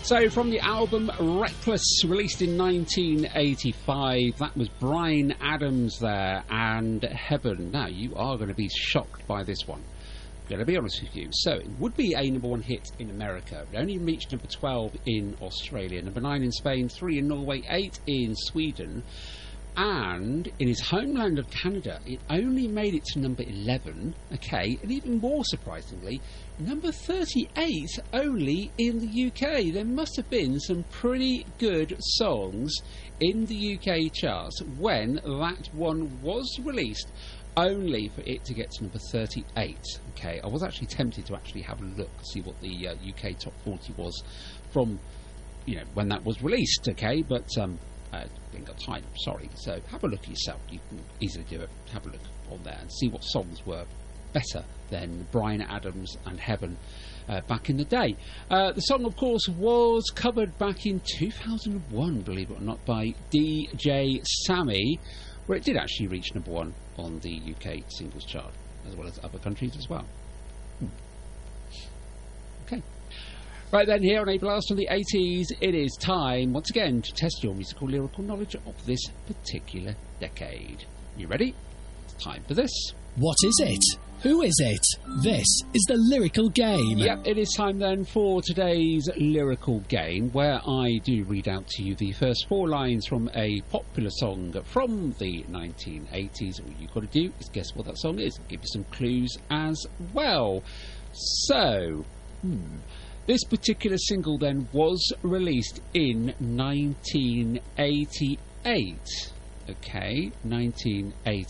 So, from the album Reckless, released in 1985, that was Bryan Adams there, and Heaven. Now, you are going to be shocked by this one. I'm going to be honest with you. So, it would be a number one hit in America. It only reached number 12 in Australia, number 9 in Spain, 3 in Norway, 8 in Sweden. And in his homeland of Canada, it only made it to number 11, okay, and even more surprisingly, number 38 only in the UK. There must have been some pretty good songs in the UK charts when that one was released, only for it to get to number 38, okay. I was actually tempted to actually have a look, see what the UK top 40 was from, you know, when that was released, okay, but didn't got time, sorry. So have a look yourself. You can easily do it. Have a look on there and see what songs were better than Bryan Adams and Heaven back in the day. The song, of course, was covered back in 2001, believe it or not, by DJ Sammy, where it did actually reach number 1 on the UK singles chart, as well as other countries as well. Okay. Right then, here on A Blast from the 80s, it is time, once again, to test your musical lyrical knowledge of this particular decade. You ready? It's time for this. What is it? Who is it? This is the lyrical game. Yep, it is time then for today's lyrical game, where I do read out to you the first 4 lines from a popular song from the 1980s. All you've got to do is guess what that song is, and give you some clues as well. So, this particular single then was released in 1988. Okay, 1988.